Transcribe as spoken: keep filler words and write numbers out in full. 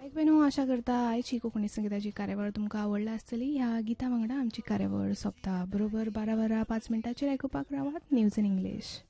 एकवेनू आशा करता आयची कोंकणी संगीताची कार्यावळ तुमकां आवडला आसतली. ह्या गिता वांगडा आमची कार्यावळ सोंपता. बरोबर बारा वरां पांच मिनटांचेर आयकुपाक रावात न्यूज इन इंग्लीश.